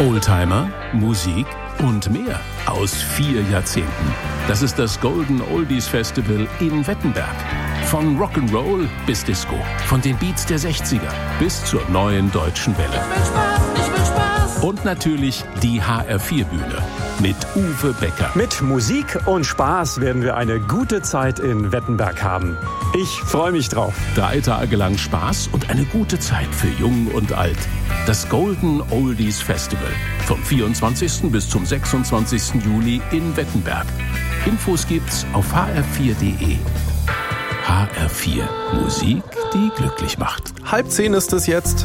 Oldtimer, Musik und mehr aus 4 Jahrzehnten. Das ist das Golden Oldies Festival in Wettenberg. Von Rock'n'Roll bis Disco, von den Beats der 60er bis zur neuen deutschen Welle. Ich will Spaß. Und natürlich die HR4-Bühne mit Uwe Becker. Mit Musik und Spaß werden wir eine gute Zeit in Wettenberg haben. Ich freue mich drauf. 3 Tage lang Spaß und eine gute Zeit für Jung und Alt. Das Golden Oldies Festival vom 24. bis zum 26. Juli in Wettenberg. Infos gibt's auf hr4.de. HR4. Musik, die glücklich macht. 9:30 ist es jetzt.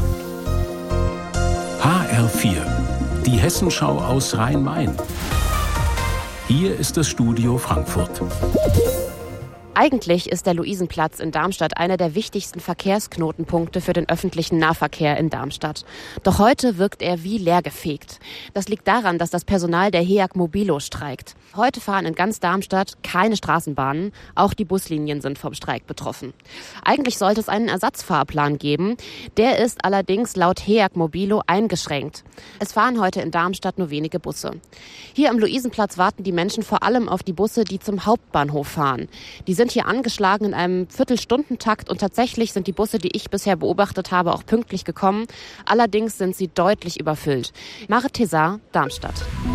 HR4. Die Hessenschau aus Rhein-Main. Hier ist das Studio Frankfurt. Eigentlich ist der Luisenplatz in Darmstadt einer der wichtigsten Verkehrsknotenpunkte für den öffentlichen Nahverkehr in Darmstadt. Doch heute wirkt er wie leergefegt. Das liegt daran, dass das Personal der HEAG Mobilo streikt. Heute fahren in ganz Darmstadt keine Straßenbahnen. Auch die Buslinien sind vom Streik betroffen. Eigentlich sollte es einen Ersatzfahrplan geben. Der ist allerdings laut HEAG Mobilo eingeschränkt. Es fahren heute in Darmstadt nur wenige Busse. Hier am Luisenplatz warten die Menschen vor allem auf die Busse, die zum Hauptbahnhof fahren. Die sind hier angeschlagen in einem Viertelstundentakt und tatsächlich sind die Busse, die ich bisher beobachtet habe, auch pünktlich gekommen. Allerdings sind sie deutlich überfüllt. Marit Thesar, Darmstadt.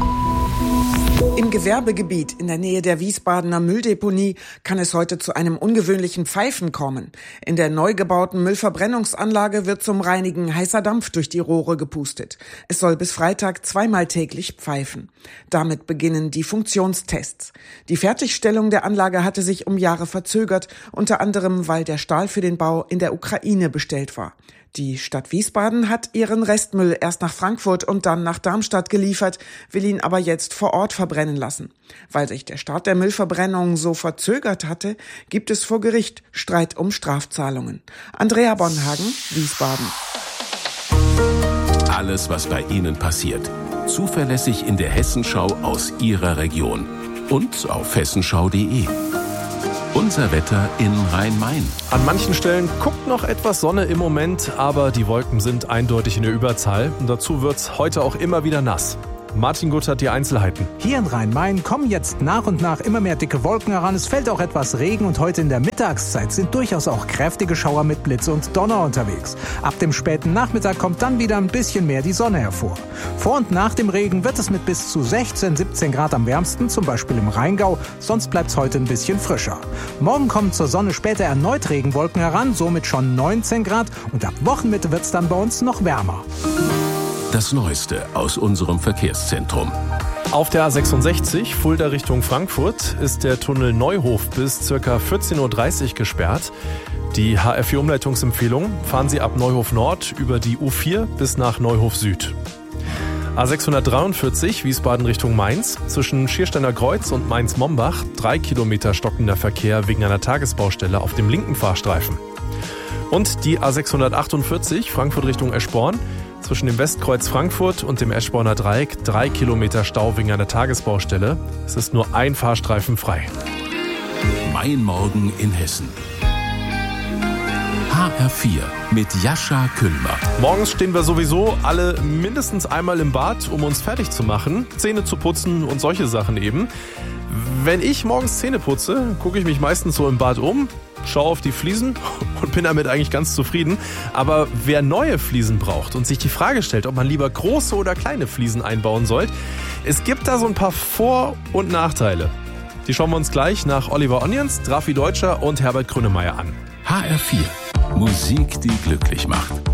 Im Gewerbegebiet in der Nähe der Wiesbadener Mülldeponie kann es heute zu einem ungewöhnlichen Pfeifen kommen. In der neu gebauten Müllverbrennungsanlage wird zum Reinigen heißer Dampf durch die Rohre gepustet. Es soll bis Freitag 2-mal täglich pfeifen. Damit beginnen die Funktionstests. Die Fertigstellung der Anlage hatte sich um Jahre verzögert, unter anderem weil der Stahl für den Bau in der Ukraine bestellt war. Die Stadt Wiesbaden hat ihren Restmüll erst nach Frankfurt und dann nach Darmstadt geliefert, will ihn aber jetzt vor Ort verbrennen lassen. Weil sich der Start der Müllverbrennung so verzögert hatte, gibt es vor Gericht Streit um Strafzahlungen. Andrea Bonhagen, Wiesbaden. Alles, was bei Ihnen passiert. Zuverlässig in der Hessenschau aus Ihrer Region. Und auf hessenschau.de. Unser Wetter in Rhein-Main. An manchen Stellen guckt noch etwas Sonne im Moment, aber die Wolken sind eindeutig in der Überzahl. Und dazu wird's heute auch immer wieder nass. Martin Gutt hat die Einzelheiten. Hier in Rhein-Main kommen jetzt nach und nach immer mehr dicke Wolken heran. Es fällt auch etwas Regen und heute in der Mittagszeit sind durchaus auch kräftige Schauer mit Blitz und Donner unterwegs. Ab dem späten Nachmittag kommt dann wieder ein bisschen mehr die Sonne hervor. Vor und nach dem Regen wird es mit bis zu 16, 17 Grad am wärmsten, zum Beispiel im Rheingau. Sonst bleibt es heute ein bisschen frischer. Morgen kommen zur Sonne später erneut Regenwolken heran, somit schon 19 Grad. Und ab Wochenmitte wird es dann bei uns noch wärmer. Das Neueste aus unserem Verkehrszentrum. Auf der A66 Fulda Richtung Frankfurt ist der Tunnel Neuhof bis ca. 14:30 Uhr gesperrt. Die HR4-Umleitungsempfehlung: fahren Sie ab Neuhof Nord über die U4 bis nach Neuhof Süd. A643 Wiesbaden Richtung Mainz. Zwischen Schiersteiner Kreuz und Mainz-Mombach 3 Kilometer stockender Verkehr wegen einer Tagesbaustelle auf dem linken Fahrstreifen. Und die A648 Frankfurt Richtung Eschborn. Zwischen dem Westkreuz Frankfurt und dem Eschborner Dreieck 3 Kilometer Stau wegen einer Tagesbaustelle. Es ist nur ein Fahrstreifen frei. Mein Morgen in Hessen. HR4 mit Jascha Küllmer. Morgens stehen wir sowieso alle mindestens einmal im Bad, um uns fertig zu machen, Zähne zu putzen und solche Sachen eben. Wenn ich morgens Zähne putze, gucke ich mich meistens so im Bad um, schaue auf die Fliesen und bin damit eigentlich ganz zufrieden. Aber wer neue Fliesen braucht und sich die Frage stellt, ob man lieber große oder kleine Fliesen einbauen soll, es gibt da so ein paar Vor- und Nachteile. Die schauen wir uns gleich nach Oliver Onions, Drafi Deutscher und Herbert Grönemeyer an. HR4. Musik, die glücklich macht.